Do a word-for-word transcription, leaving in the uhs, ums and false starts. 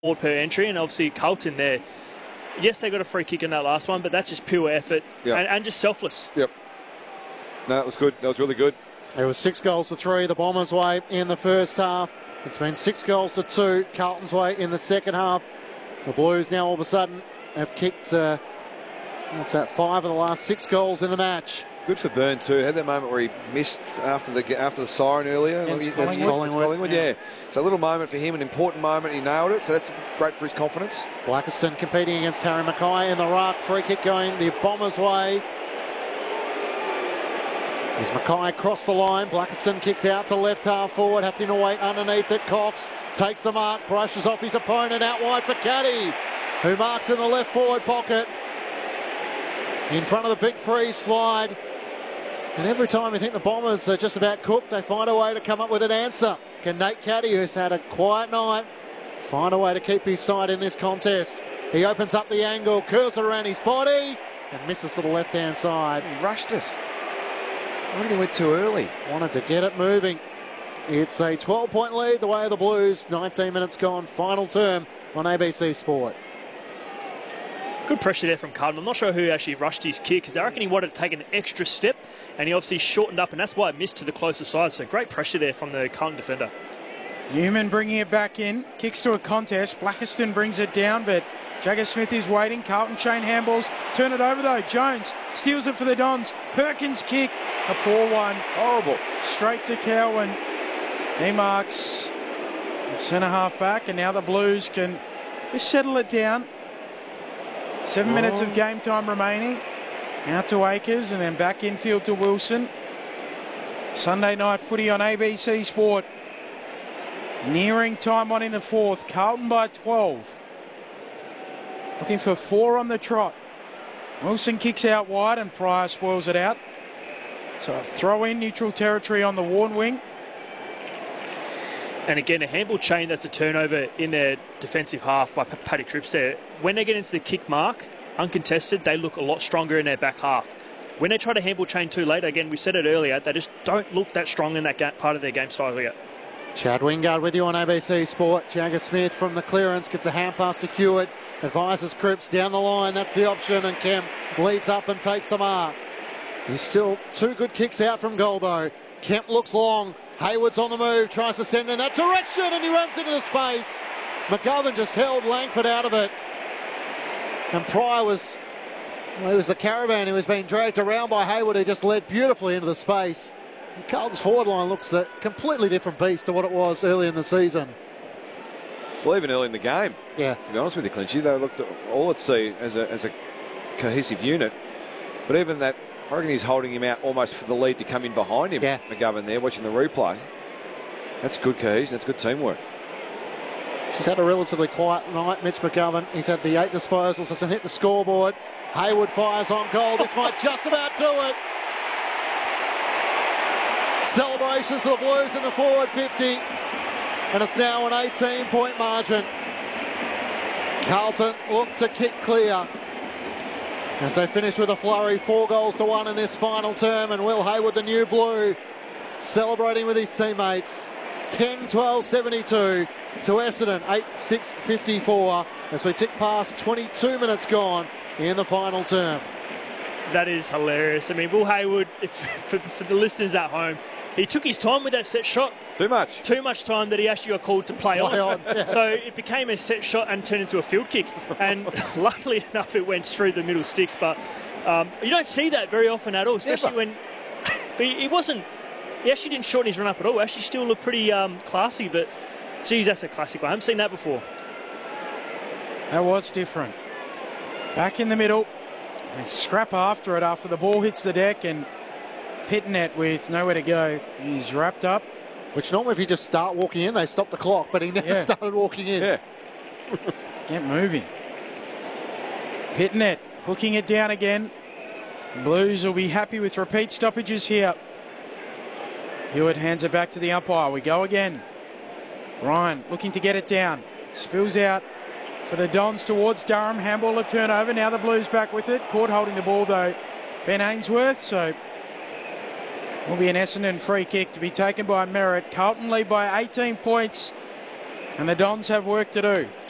forward per entry, and obviously Carlton there. Yes, they got a free kick in that last one, but that's just pure effort yep. and, and just selfless. Yep. No, that was good. That was really good. It was six goals to three the Bombers' way in the first half. It's been six goals to two Carlton's way in the second half. The Blues now all of a sudden have kicked, uh, what's that, five of the last six goals in the match. Good for Byrne too. Had that moment where he missed after the after the siren earlier. That's That's Collingwood. Collingwood. Collingwood, yeah. yeah. It's a little moment for him, an important moment. He nailed it, so that's great for his confidence. Blackiston competing against Harry Mackay in the ruck. Free kick going the Bombers' way. As Mackay across the line, Blackiston kicks out to left half forward, having to wait underneath it. Cox takes the mark, brushes off his opponent, out wide for Caddy, who marks in the left forward pocket. In front of the big free slide. And every time you think the Bombers are just about cooked, they find a way to come up with an answer. Can Nate Caddy, who's had a quiet night, find a way to keep his side in this contest? He opens up the angle, curls it around his body, and misses to the left-hand side. He rushed it. I think he went too early. Wanted to get it moving. It's a twelve-point lead the way of the Blues. nineteen minutes gone, final term on A B C Sport. Good pressure there from Carlton. I'm not sure who actually rushed his kick, because I reckon he wanted to take an extra step, and he obviously shortened up, and that's why it missed to the closer side. So great pressure there from the Carlton defender. Newman bringing it back in, kicks to a contest. Blackiston brings it down, but Jagger Smith is waiting. Carlton chain handballs. Turn it over though. Jones steals it for the Dons. Perkins kick. A poor one. Horrible. Straight to Cowan. He marks the centre half back, and now the Blues can just settle it down. Seven oh. minutes of game time remaining. Out to Akers and then back infield to Wilson. Sunday night footy on A B C Sport. Nearing time on in the fourth. Carlton by twelve. Looking for four on the trot. Wilson kicks out wide and Pryor spoils it out. So a throw in neutral territory on the Warn wing. And again, a handball chain, that's a turnover in their defensive half by Paddy Cripps there. When they get into the kick mark, uncontested, they look a lot stronger in their back half. When they try to handball chain too late, again, we said it earlier, they just don't look that strong in that ga- part of their game style yet. Chad Wingard with you on A B C Sport. Jagger Smith from the clearance gets a hand pass to Hewitt. Advises Cripps down the line. That's the option, and Kemp leads up and takes the mark. He's still two good kicks out from goal though. Kemp looks long. Hayward's on the move, tries to send in that direction, and he runs into the space. McGovern just held Langford out of it. And Pryor was, well, it was the caravan who was being dragged around by Hayward, who just led beautifully into the space. And Carlton's forward line looks a completely different beast to what it was early in the season. Well, even early in the game. Yeah. To be honest with you, Clinchy, they looked all at sea as a, as a cohesive unit. But even that, I reckon he's holding him out almost for the lead to come in behind him. Yeah. McGovern there, watching the replay. That's good cohesion. That's good teamwork. She's had a relatively quiet night, Mitch McGovern. He's had the eight disposals, doesn't hit the scoreboard. Hayward fires on goal. This might just about do it. Celebrations for the Blues in the forward fifty. And it's now an eighteen-point margin. Carlton look to kick clear as they finish with a flurry, four goals to one in this final term. And Will Hayward, the new Blue, celebrating with his teammates. ten twelve seventy-two to Essendon, eight six fifty-four, as we tick past twenty-two minutes gone in the final term. That is hilarious. I mean, Will Hayward, if, for, for the listeners at home, he took his time with that set shot. Too much. Too much time that he actually got called to play, Play on. on, yeah. So it became a set shot and turned into a field kick. And luckily enough, it went through the middle sticks. But um, you don't see that very often at all, especially Never. when but he wasn't. He actually didn't shorten his run up at all. He actually still looked pretty um, classy. But geez, that's a classic one. I haven't seen that before. That was different. Back in the middle. And scrap after it after the ball hits the deck, and Pitnet with nowhere to go. He's wrapped up. Which normally if you just start walking in, they stop the clock, but he never Yeah. started walking in. Yeah. Get moving. Pitnet hooking it down again. Blues will be happy with repeat stoppages here. Hewitt hands it back to the umpire. We go again. Ryan looking to get it down. Spills out for the Dons towards Durham. Handball a turnover. Now the Blues back with it. Court holding the ball though. Ben Ainsworth. So will be an Essendon free kick to be taken by Merritt. Carlton lead by eighteen points. And the Dons have work to do.